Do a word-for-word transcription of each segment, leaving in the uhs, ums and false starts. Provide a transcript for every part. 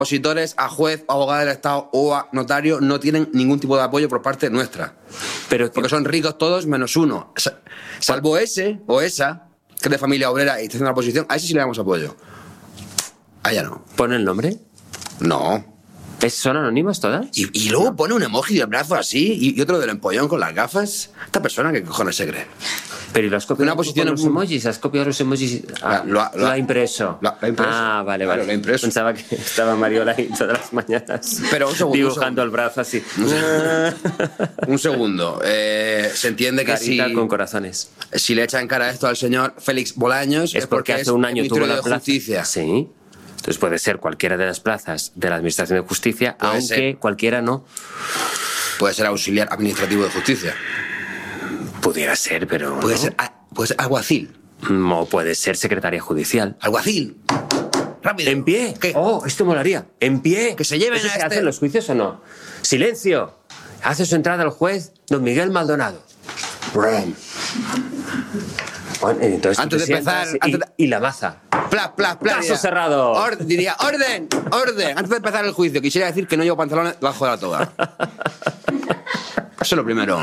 opositores a juez, abogado del Estado o a notario no tienen ningún tipo de apoyo por parte nuestra. Pero porque son ricos todos menos uno. Salvo ese o esa, que es de familia obrera y está haciendo la oposición, a ese sí le damos apoyo. A ella no. ¿Pone el nombre? No. ¿Es, ¿Son anónimas todas? Y, y luego no. Pone un emoji de brazo así y, y otro del empollón con las gafas. Esta persona, ¿qué cojones se cree? Pero ¿y lo has copiado una posición con los emojis? ¿Has copiado los emojis? Ah, lo, ha, lo, lo ha impreso. Lo, lo ha impreso. Ah, vale, vale. Claro, lo ha impreso. Pensaba que estaba Mariola ahí todas las mañanas Pero un segundo, dibujando un segundo. el brazo así. Un segundo. Eh, se entiende que Carita si... con corazones. Si le echan cara esto al señor Félix Bolaños... Es, es porque, porque hace es un año tuvo la de plaza. Justicia. Sí. Entonces puede ser cualquiera de las plazas de la Administración de Justicia, puede aunque ser. cualquiera no. Puede ser auxiliar administrativo de justicia. Pudiera ser, pero... Puede, ¿no? ser, puede ser alguacil. O puede ser secretaria judicial. Alguacil. Rápido. ¿En pie? ¿Qué? Oh, esto molaría. ¿En pie? Que se lleven ¿Eso a se este... hace en los juicios o no? ¡Silencio! Hace su entrada el juez don Miguel Maldonado. Bueno, entonces antes de empezar... Y, antes de... y la maza. Plas, plas, plas. Caso cerrado. Or, diría, orden, orden. Antes de empezar el juicio, quisiera decir que no llevo pantalones debajo de la toga. Eso es lo primero.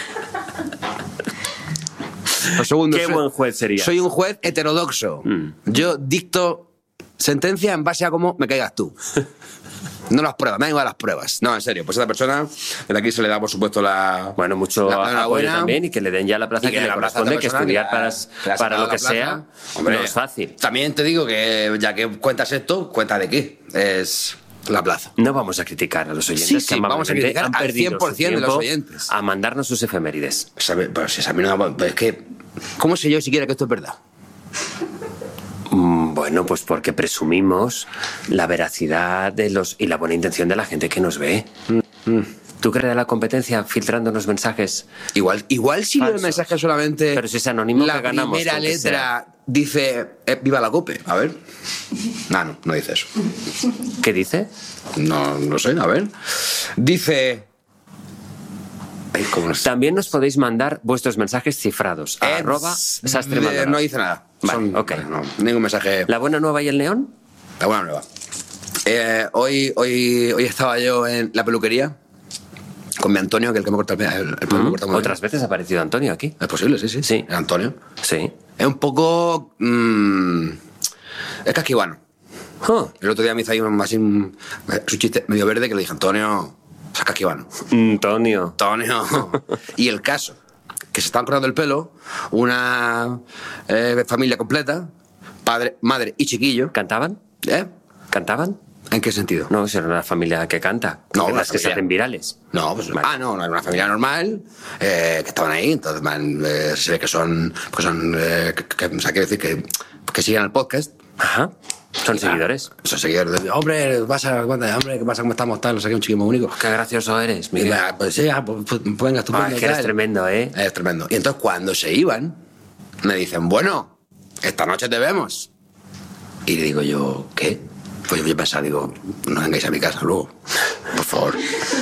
Lo segundo, Qué soy, buen juez sería. Soy un juez heterodoxo. Mm. Yo dicto sentencia en base a cómo me caigas tú. No las pruebas, me dan igual las pruebas. No, en serio, pues a esta persona, desde aquí se le da, por supuesto, la... Bueno, mucho la apoyo también y que le den ya la plaza que, que le corresponde, que estudiar que la, para, para lo que plaza, sea, hombre, no es fácil. También te digo que, ya que cuentas esto, cuenta de qué. Es la plaza. No vamos a criticar a los oyentes. Sí, sí, que vamos a criticar han al cien por ciento de los oyentes. A mandarnos sus efemérides. Pero si a mí no... Es que... ¿Cómo sé yo siquiera que esto es verdad? Bueno, pues porque presumimos la veracidad de los y la buena intención de la gente que nos ve. Mm, mm. ¿Tú crees la competencia filtrándonos mensajes? Igual, igual si el mensaje solamente... Pero si es anónimo, la que ganamos, primera letra dice eh, viva la COPE. A ver. No, no, no dice eso. ¿Qué dice? No, no sé, a ver. Dice... Ay, ¿cómo es? También nos podéis mandar vuestros mensajes cifrados. A Es... arroba sastre de... No dice nada. Vale, Son... ok. No, ningún mensaje... ¿La buena nueva y el neón? La buena nueva. Eh, hoy, hoy, hoy estaba yo en la peluquería con mi Antonio, que es el que me corta el pelo. El, el mm, me corta muy ¿Otras bien. veces ha aparecido Antonio aquí? Es posible, sí, sí. Sí. ¿El Antonio? Sí. Es un poco... Mmm, es casquivano. Huh. El otro día me hizo ahí un, así un, un chiste medio verde que le dije, Antonio, es casquivano. Antonio. Antonio. Y el caso, que se estaban cortando el pelo, una eh, familia completa, padre, madre y chiquillo. ¿Cantaban? ¿Eh? ¿Cantaban? ¿En qué sentido? No, es una familia que canta. No, las una que se familia. hacen virales. No, pues Vale. ah, no, no, era una familia normal, eh, que estaban ahí, entonces man, eh, se ve que son, que son, eh, que, que, o sea, quiero decir que, que siguen el podcast. Ajá. Son Y, seguidores. Ah, son seguidores. De, hombre, ¿qué pasa? Hombre, ¿qué pasa? ¿Cómo estamos? Tal, no sé qué, un chiquillo muy único. Qué gracioso eres, Y, Miguel. ah, pues sí, ah, pues, pues, venga, estupendo. Ah, es que eres tal. tremendo, ¿eh? Es tremendo. Y entonces cuando se iban, me dicen, bueno, esta noche te vemos. Y le digo yo, ¿qué? Pues yo pensaba, digo, no vengáis a mi casa luego, por favor.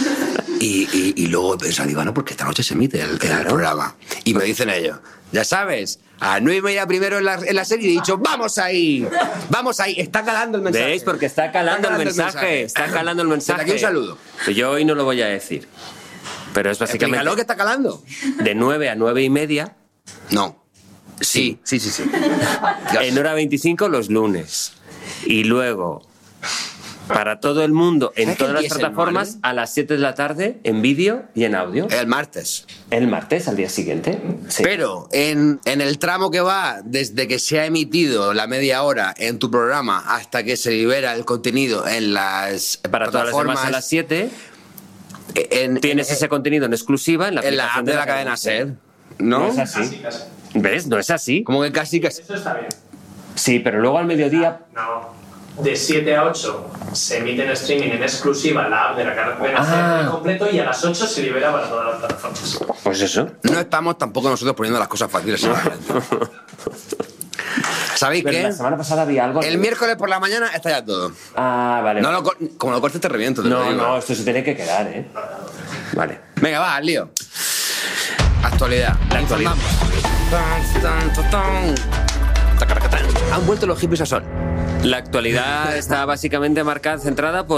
Y, y, y luego he pensado, digo, no, porque esta noche se emite el, Claro. el programa. Y me dicen ellos, ya sabes, a no irme ya primero en la, en la serie y he dicho, vamos ahí, vamos ahí, está calando el mensaje. ¿Veis? Porque está calando, Está calando el, el mensaje, mensaje. Está calando el mensaje. Desde aquí un saludo. Yo hoy no lo voy a decir. Pero es básicamente Explícalo que está calando. de nueve a nueve y media. No. Sí, sí, sí, sí. Dios. En hora veinticinco los lunes. Y luego, para todo el mundo, en ¿Sabes qué todas las día es el plataformas, martes? a las siete de la tarde, en vídeo y en audio. El martes. El martes, al día siguiente. Sí. Pero en, en el tramo que va desde que se ha emitido la media hora en tu programa hasta que se libera el contenido en las Para todas las plataformas, demás a las siete, en, tienes en, ese contenido en exclusiva en la en la aplicación app de la cadena SER, ¿No? ¿no? es así. Casi, casi. ¿Ves? No es así. Como que casi casi. Eso está bien. Sí, pero luego al mediodía... No. De siete a ocho se emite en streaming en exclusiva en la app de la cadena Ah. SER completo y a las ocho se libera para todas las plataformas. Pues eso. No estamos tampoco nosotros poniendo las cosas fáciles. ¿Sabéis Pero qué? la semana pasada había algo... El miércoles por la mañana está ya todo. Ah, vale. No lo, cor- como lo cortes te reviento. Te lo no, digo. no, esto se tiene que quedar, ¿eh? Vale. Venga, va, al lío. Actualidad. La actualidad. Informamos. Tan, tan, tan, tan. Tacaracatán. Han vuelto los hippies a sol. La actualidad está básicamente marcada, centrada por